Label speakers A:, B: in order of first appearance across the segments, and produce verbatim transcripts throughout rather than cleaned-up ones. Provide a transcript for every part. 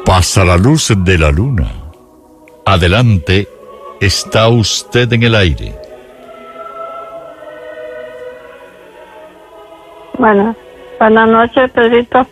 A: Pasa la luz de la luna. Adelante, está usted en el aire.
B: Bueno, buenas noches, Pedrito.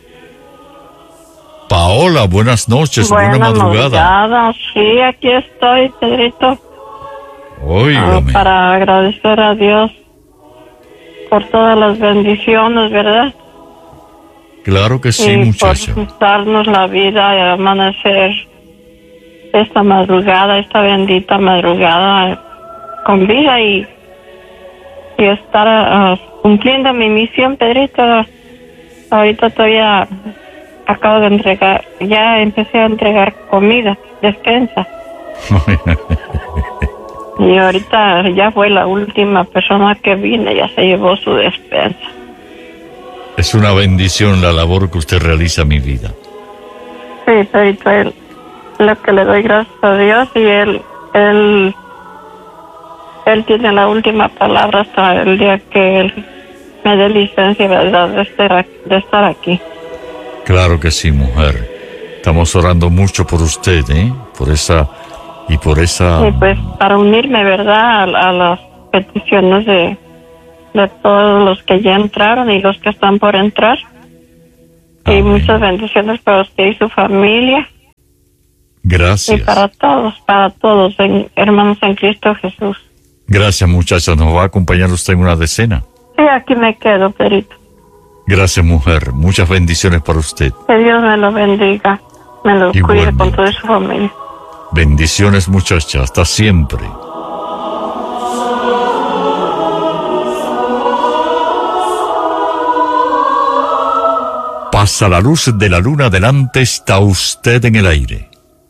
A: Paola, buenas noches, buena, buena madrugada.
B: madrugada. Sí, aquí estoy, Pedrito.
A: Óigame.
B: Uh, para agradecer a Dios por todas las bendiciones, ¿verdad?
A: Claro que sí,
B: y
A: muchacha.
B: Por darnos la vida y amanecer esta madrugada, esta bendita madrugada con vida y, y estar uh, cumpliendo mi misión, Pedrito. Ahorita todavía acabo de entregar, ya empecé a entregar comida, despensa. Y ahorita ya fue la última persona que vine, ya se llevó su despensa.
A: Es una bendición la labor que usted realiza, mi vida.
B: Sí, Pedrito, él, lo que le doy gracias a Dios y él, él, él tiene la última palabra hasta el día que él me dé licencia, ¿verdad?, de estar, de estar aquí.
A: Claro que sí, mujer. Estamos orando mucho por usted, ¿eh? Por esa... Y por esa...
B: Sí, pues, para unirme, ¿verdad?, a, a las peticiones de, de todos los que ya entraron y los que están por entrar. Amén. Y muchas bendiciones para usted y su familia.
A: Gracias.
B: Y para todos, para todos, en, hermanos en Cristo Jesús.
A: Gracias, muchacha. ¿Nos va a acompañar usted en una decena?
B: Sí, aquí me quedo, Perito.
A: Gracias, mujer. Muchas bendiciones para usted.
B: Que Dios me lo bendiga, me lo cuide con toda su familia.
A: Bendiciones, muchacha. Hasta siempre. Pasa la luz de la luna, adelante, está usted en el aire.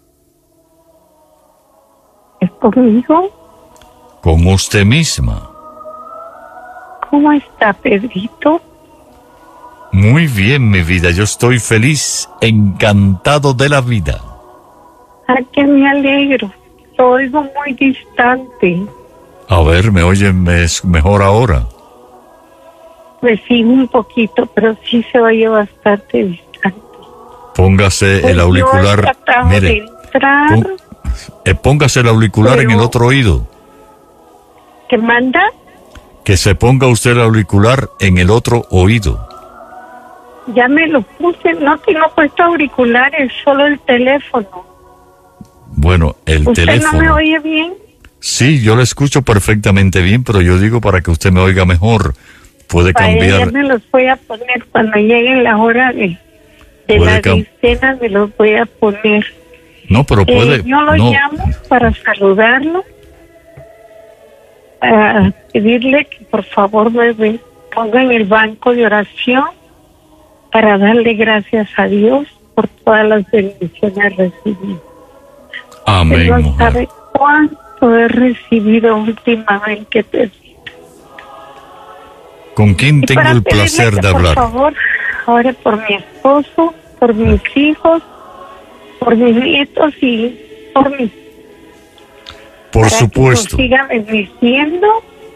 B: ¿Es conmigo?
A: Con usted misma.
B: ¿Cómo está, Pedrito?
A: Muy bien, mi vida. Yo estoy feliz, encantado de la vida.
B: ¿A qué me alegro? Lo oigo muy distante.
A: A ver, ¿me oye mejor ahora?
B: Pues sí, un poquito, pero sí se oye bastante distante.
A: Póngase pues el auricular. Mire,
B: de entrar,
A: pon, eh, póngase el auricular en el otro oído.
B: ¿Qué manda?
A: Que se ponga usted el auricular en el otro oído.
B: Ya me lo puse, no tengo puesto auriculares, solo el teléfono.
A: Bueno, el
B: ¿Usted
A: teléfono.
B: ¿Usted no me oye bien?
A: Sí, yo le escucho perfectamente bien, pero yo digo para que usted me oiga mejor. Puede
B: para
A: cambiar.
B: Ya me los voy a poner cuando llegue la hora de, de la cam... cena, me los voy a poner.
A: No, pero puede.
B: Eh, yo lo
A: no.
B: llamo para saludarlo, para pedirle que por favor me ponga en el banco de oración para darle gracias a Dios por todas las bendiciones recibidas.
A: Amén.
B: No
A: mujer.
B: sabe cuánto he recibido últimamente, Pedro.
A: ¿Con quién tengo el placer de hablar?
B: Por favor, ore por mi esposo, por mis hijos, por mis nietos y por mí.
A: Por
B: para
A: supuesto.
B: Que nos siga bendiciendo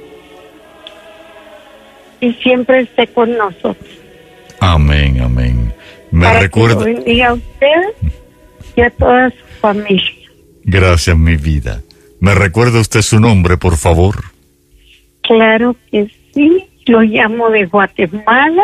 B: y siempre esté con nosotros.
A: Amén, amén. Me
B: para
A: recuerda.
B: Que lo bendiga a usted y a toda su familia.
A: Gracias, mi vida. ¿Me recuerda usted su nombre, por favor?
B: Claro que sí. Lo llamo de Guatemala.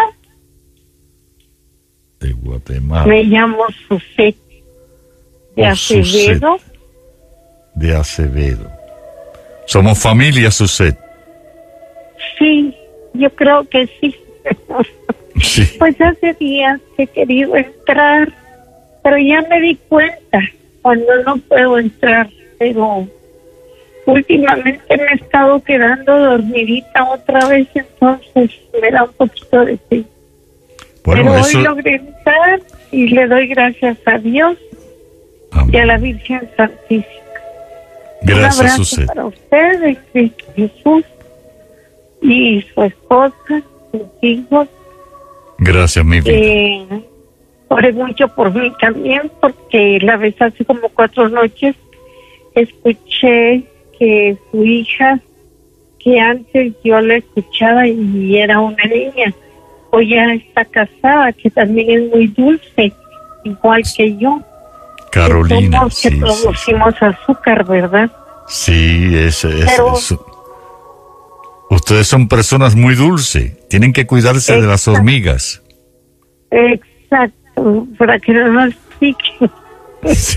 A: De Guatemala.
B: Me llamo Suset de
A: oh,
B: Acevedo.
A: Suset de Acevedo. ¿Somos familia, Suset?
B: Sí, yo creo que sí.
A: Sí.
B: Pues hace días que he querido entrar, pero ya me di cuenta cuando no puedo entrar, pero últimamente me he estado quedando dormidita otra vez, entonces me da un poquito de sí.
A: Bueno,
B: pero
A: eso...
B: hoy logré entrar y le doy gracias a Dios. Amén. Y a la Virgen Santísima.
A: Gracias,
B: un abrazo
A: Suset.
B: para ustedes, Cristo Jesús y su esposa, sus hijos.
A: Gracias, mi vida.
B: Eh, oré mucho por mí también, porque la vez hace como cuatro noches escuché que su hija, que antes yo la escuchaba y era una niña, hoy ya está casada, que también es muy dulce, igual que yo.
A: Carolina,
C: somos que
A: sí, sí,
C: producimos azúcar, ¿verdad?
A: sí, es, es,
C: Pero-
A: es- ustedes son personas muy dulces, tienen que cuidarse de las
C: Exacto.
A: hormigas.
C: Exacto, para que no nos piquen.
A: Sí.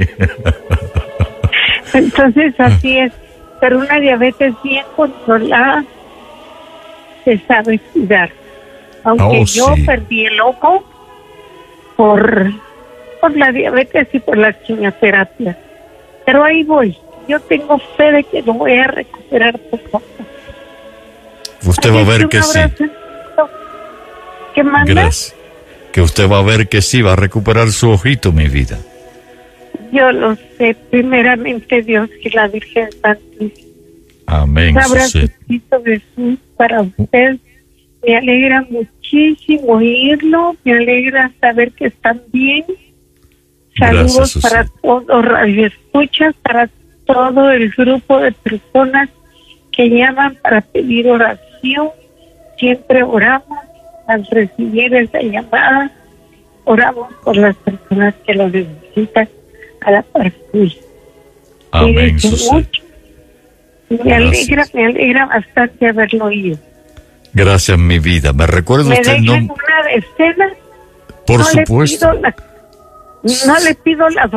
C: Entonces así es, pero una diabetes bien controlada se sabe cuidar. Aunque
A: Oh,
C: yo
A: sí.
C: perdí el ojo por, por la diabetes y por las quimioterapias. Pero ahí voy. Yo tengo fe de que lo voy a recuperar poco a poco.
A: Usted va a
C: Así
A: ver
C: un
A: que sí.
C: abrazo. ¿Qué manda?
A: Gracias. Que usted va a ver que sí, va a recuperar su ojito, mi vida.
C: Yo lo sé, primeramente Dios y la Virgen Santísima.
A: Amén.
C: Un
A: Sucede.
C: abracito Jesús para usted. Me alegra muchísimo oírlo, me alegra saber que están bien. Saludos
A: Gracias,
C: para
A: Susana.
C: todos, radioescuchas, para todo el grupo de personas que llaman para pedir oración. Siempre oramos al recibir esa llamada. Oramos por las personas que lo necesitan a la par suya.
A: Amén.
C: Cuídense
A: Sucede.
C: mucho. Me
A: Gracias.
C: alegra, me alegra bastante haberlo oído.
A: Gracias, mi vida. ¿Me recuerda
C: ¿Me
A: usted el
C: dejan
A: nombre?
C: una decena?
A: Por
C: no
A: supuesto.
C: Le pido la, no le pido la